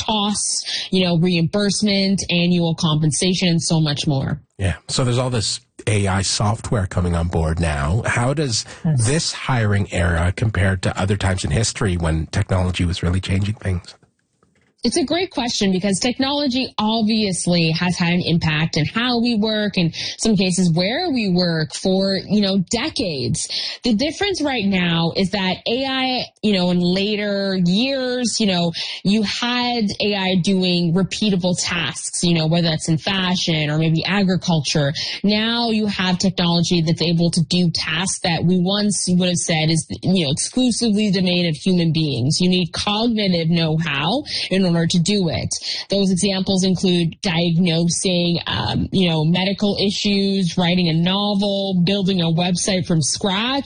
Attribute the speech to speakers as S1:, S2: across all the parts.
S1: costs, reimbursement, annual compensation, and so much more.
S2: Yeah. So there's all this AI software coming on board now. How does this hiring era compare to other times in history when technology was really changing things?
S1: It's a great question because technology obviously has had an impact on how we work, in some cases where we work for, decades. The difference right now is that AI, in later years, you had AI doing repeatable tasks, whether that's in fashion or maybe agriculture. Now you have technology that's able to do tasks that we once would have said is, exclusively the domain of human beings. You need cognitive know-how in order to do it. Those examples include diagnosing, medical issues, writing a novel, building a website from scratch.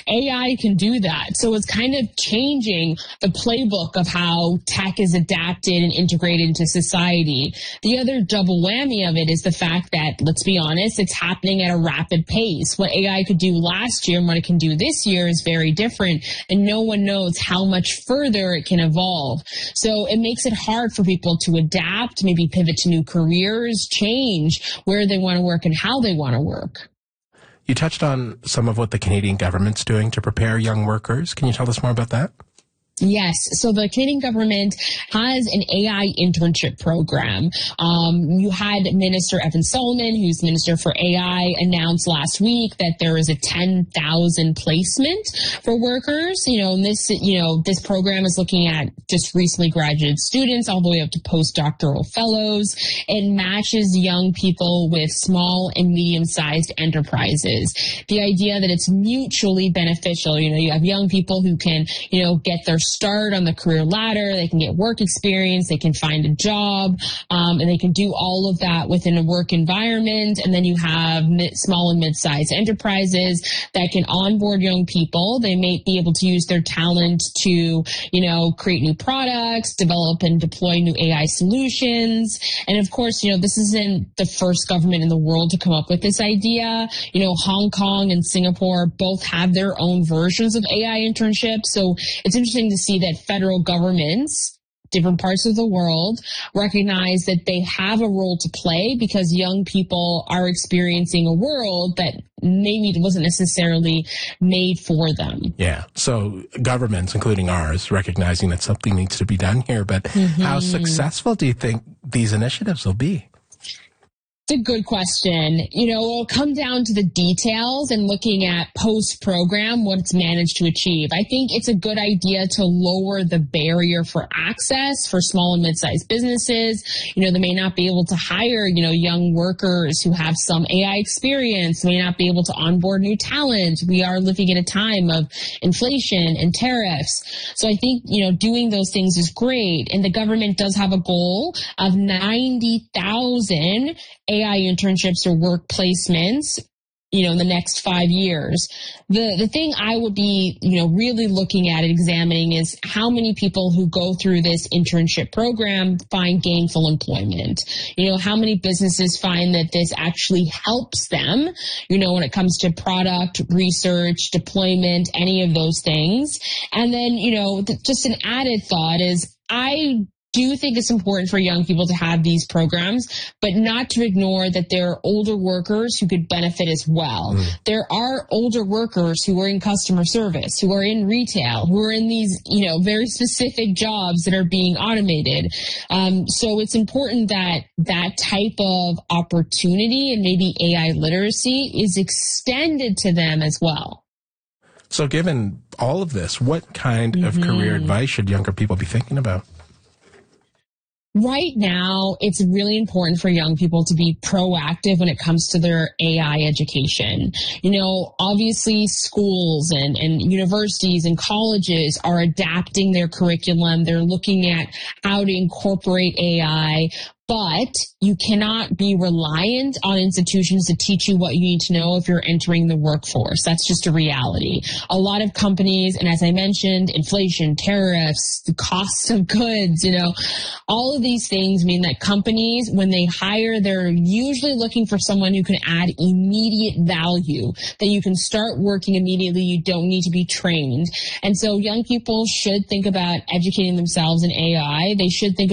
S1: AI can do that. So it's kind of changing the playbook of how tech is adapted and integrated into society. The other double whammy of it is the fact that, let's be honest, it's happening at a rapid pace. What AI could do last year and what it can do this year is very different, and no one knows how much further it can evolve. So it makes it hard for people to adapt, maybe pivot to new careers, change where they want to work and how they want to work.
S2: You touched on some of what the Canadian government's doing to prepare young workers. Can you tell us more about that?
S1: Yes. So the Canadian government has an AI internship program. You had Minister Evan Solomon, who's Minister for AI, announce last week that there is a 10,000 placement for workers. This program is looking at just recently graduated students all the way up to postdoctoral fellows. It matches young people with small and medium-sized enterprises. The idea that it's mutually beneficial. You have young people who can, get their start on the career ladder, they can get work experience, they can find a job, and they can do all of that within a work environment. And then you have small and mid-sized enterprises that can onboard young people. They may be able to use their talent to, create new products, develop and deploy new AI solutions. And of course, this isn't the first government in the world to come up with this idea. Hong Kong and Singapore both have their own versions of AI internships. So it's interesting to see that federal governments, different parts of the world, recognize that they have a role to play because young people are experiencing a world that maybe wasn't necessarily made for them.
S2: Yeah. So governments, including ours, recognizing that something needs to be done here. But how successful do you think these initiatives will be?
S1: It's a good question. It'll come down to the details and looking at post-program, what it's managed to achieve. I think it's a good idea to lower the barrier for access for small and mid-sized businesses. They may not be able to hire, young workers who have some AI experience, may not be able to onboard new talent. We are living in a time of inflation and tariffs. So I think, doing those things is great. And the government does have a goal of 90,000 AI internships or work placements, in the next 5 years. The thing I would be, really looking at and examining is how many people who go through this internship program find gainful employment. How many businesses find that this actually helps them, when it comes to product, research, deployment, any of those things. And then, just an added thought is I do think it's important for young people to have these programs, but not to ignore that there are older workers who could benefit as well. There are older workers who are in customer service, who are in retail, who are in these, very specific jobs that are being automated. So it's important that that type of opportunity and maybe AI literacy is extended to them as well.
S2: So given all of this, what kind of career advice should younger people be thinking about?
S1: Right now, it's really important for young people to be proactive when it comes to their AI education. Obviously schools and universities and colleges are adapting their curriculum. They're looking at how to incorporate AI. But you cannot be reliant on institutions to teach you what you need to know if you're entering the workforce. That's just a reality. A lot of companies, and as I mentioned, inflation, tariffs, the cost of goods, all of these things mean that companies, when they hire, they're usually looking for someone who can add immediate value, that you can start working immediately. You don't need to be trained. And so young people should think about educating themselves in AI. They should think